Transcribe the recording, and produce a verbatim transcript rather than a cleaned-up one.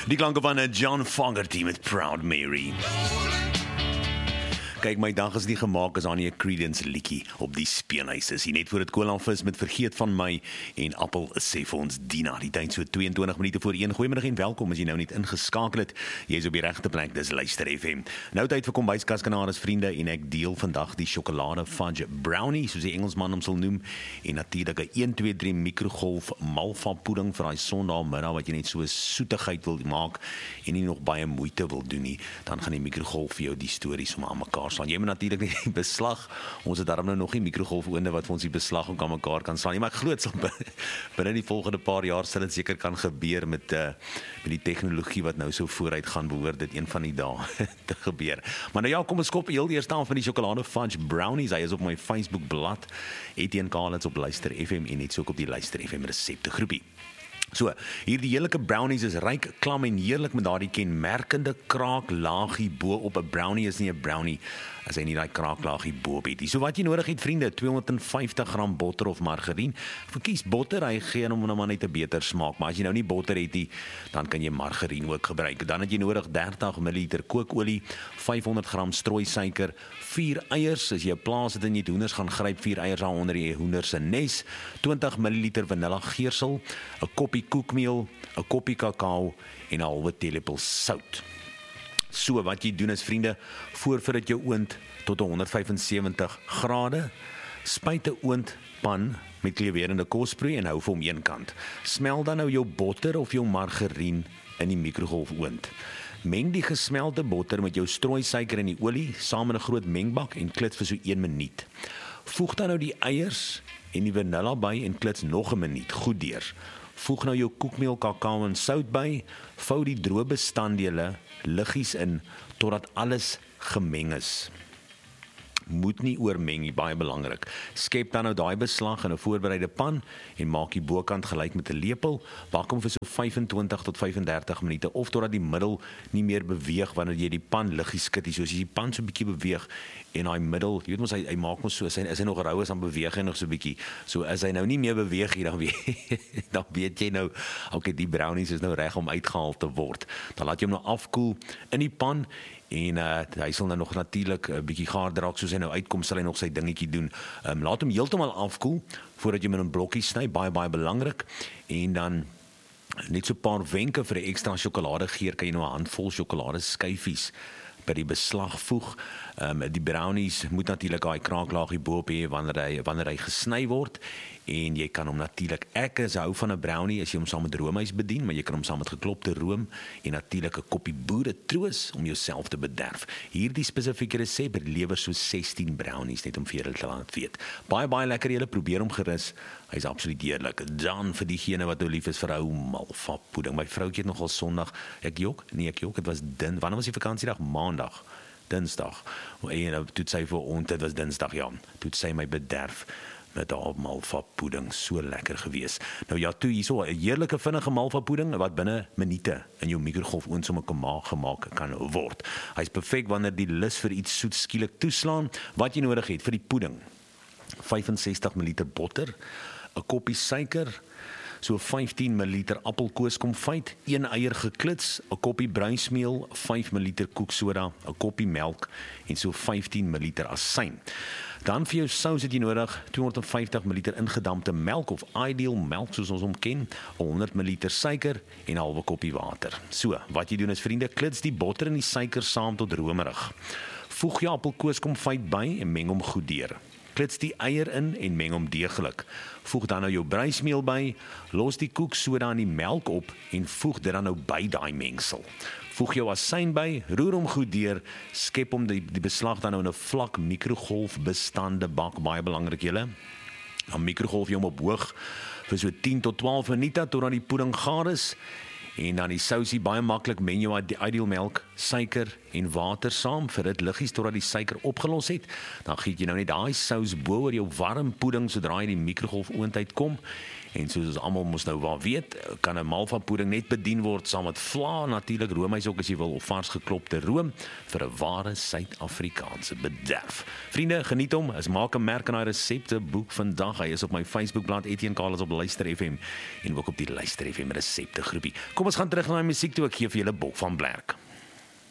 Die klanke van John Fogerty met Proud Mary. Kyk, my dag is nie gemaak as daar nie 'n Creedence liedjie op die speenhuis is. Hier net voor dit Koolhaanvis met Vergeet van my en Appel sê vir ons Dina. Die tyd so tweeëntwintig minute voor een. Goeiemiddag en welkom as jy nou net ingeskakel het. Jy is op die regte plek, dis Luister F M. Nou tyd vir kombuiskaskanades vriende en ek deel vandag die sjokolade fudge brownie, soos die Engelsman hom sal noem, en natuurlik 'n een twee drie mikrogolf malva pudding vir daai Sondagmiddag wat jy net so soetigheid wil maak en nie nog baie moeite wil doen nie. Dan gaan die mikrogolf vir jou die stories om aan mekaar slaan. Jy moet natuurlik nie die beslag. Ons het daarom nou nog nie mikrogolfoonde wat vir ons die beslag ook aan mekaar kan slaan nie, maar ek glo dit sal binne die volgende paar jaar sal dit seker kan gebeur met uh, met die tegnologie wat nou so vooruit gaan, behoort dit een van die dae te gebeur. Maar nou ja, kom ons kop heel eers aan van die sjokolade fudge brownies. Hy is op my Facebook blad Etienne Kaalits op Luister F M en net so ook op die Luister F M resepte groepie. So, hierdie heerlike brownies is ryk, klam en heerlik met daardie kenmerkende kraaklaagie bo op. 'n brownie is nie 'n brownie as hy nie daai kraaklaagie bo op het nie. So wat jy nodig het vriende, tweehonderdvyftig gram botter of margarien. Verkies botter, hy gee hom nou maar net 'n beter smaak, maar as jy nou nie botter het nie, dan kan jy margarien ook gebruik. Dan het jy nodig dertig milliliter kookolie, vyfhonderd gram strooisuiker, vier eiers, as jy 'n plaas het en jy het hoenders gaan gryp, vier eiers daar onder die hoender se nes, twintig milliliter vanilla geursel, 'n koppie koekmeel, 'n koppie kakao en 'n halwe teelepel sout. So wat jy doen is vriende, voordat jou oond tot honderd vyfensewentig grade, spuit 'n oondpan met kleurende kosproei en hou vir hom een kant. Smel dan nou jou botter of jou margarien in die mikrogolfoond. Meng die gesmelte botter met jou strooisuiker en die olie saam in 'n groot mengbak en klits vir so een minuut. Voeg dan nou die eiers en die vanilla by en klits nog 'n minuut goed deur. Voeg nou jou koekmeel, kakao en sout by, vou die droë bestanddele liggies in totdat alles gemeng is. Moet nie oormeng nie, baie belangrik. Skep dan nou daai beslag in 'n voorbereide pan en maak die bokant gelyk met 'n lepel. Bak hom vir so vyfentwintig tot vyfendertig minute of totdat die middel nie meer beweeg wanneer jy die pan liggies skit. So as jy die pan so 'n bietjie beweeg en daai middel, jy weet mos hy, hy maak mos so, as hy, as hy nog rou is, dan beweeg hy nog so 'n bietjie. So as hy nou nie meer beweeg hier, dan weet, dan weet jy nou, okay, die brownies is nou reg om uitgehaal te word. Dan laat jy hom nou afkoel in die pan. En uh, hy sal nou nog natuurlik 'n uh, bietjie gaar draak, soos hy nou uitkom, sal hy nog sy dingetjie doen. Um, laat hom heeltemal afkoel, voordat jy met 'n blokkie sny, baie, baie belangrik. En dan net so 'n paar wenke vir 'n ekstra sjokoladegeur, kan jy nou 'n handvol sjokoladeskyfies by die beslag voeg. Um, die brownies moet natuurlik daai kraaklaagie bo-op hê wanneer hy, wanneer hy gesny word. En jy kan hom natuurlik, ek is hou van 'n brownie as jy hom saam met roomys bedien, maar jy kan hom saam met geklopte room en natuurlik 'n koppie boeretroos om jouself te bederf. Hierdie spesifieke resep lewer so sestien brownies net om vir julle te laat weet. Baie baie lekker, julle probeer hom gerus. Hy's absoluut heerlik. Dan vir diegene wat nou lief is vir ou malva pudding. My vroutjie het nogal Sondag, ek jok, nee ek jok, dit was din. Wanneer was die vakansiedag? Maandag. Dinsdag. En toe sy vir ons, dit was Dinsdag, ja. Toe sy my bederf met daai malva pudding, so lekker gewees. Nou ja, toe hierso 'n heerlike vinnige malva pudding wat binne minute in jou mikrogolfoond sommer gemaak kan word. Hy's perfek wanneer die lus vir iets soet skielik toeslaan. Wat jy nodig het vir die pudding: vyfensestig milliliter botter, 'n koppie suiker, so vyftien milliliter appelkoeskonfyt, een eier geklits, 'n koppie bruinsmeel, vyf milliliter koeksoda, 'n koppie melk en so vyftien milliliter asyn. Dan vir jou sous het jy nodig tweehonderdvyftig milliliter ingedampte melk of ideal melk soos ons hom ken, honderd milliliter suiker en 'n halwe koppie water. So, wat jy doen is vriende, klits die botter en die suiker saam tot romerig. Voeg jou appelkoeskonfyt by en meng hom goed deur. Klits die eier in en meng hom deeglik. Voeg dan nou jou bruismeel by, los die koeksoda in die melk op en voeg dit dan nou by daai mengsel. Voeg jou asyn by, roer hom goed deur, skep hom die, die beslag dan nou in 'n vlak mikrogolfbestande bak, baie belangrik julle. Dan mikrogolf jy hom op hoog vir so tien tot twaalf minute totdat die pudding gaar is. En dan die sousie, baie maklik, meng jou die ideal melk, suiker en water saam vir dit liggies totdat die suiker opgelos het. Dan giet jy nou net daai sous bo oor jou warm pudding sodra jy die mikrogolfoond uitkom. En soos ons almal mos nou wel weet, kan 'n malva pudding net bedien word saam met vla, natuurlik roomys ook as jy wil, of vars geklopte room vir 'n ware Suid-Afrikaanse bederf. Vriende, geniet hom. As maak 'n merk aan daai resepteboek vandag. Hy is op my Facebookblad Etienne Kaalits op Luister F M en ook op die Luister F M resepte groepie. Kom ons gaan terug na die musiek toe, ek gee vir julle Bok van Blerk.